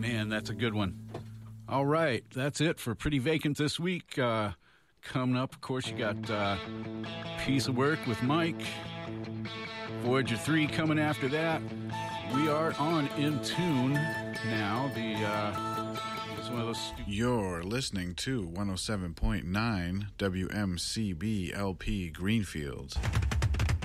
man, that's a good one. All right, that's it for Pretty Vacant this week. Coming up, of course, you got Piece of Work with Mike. Voyager 3 coming after that. We are on In Tune now. It's one of those. You're listening to 107.9 WMCB LP Greenfield.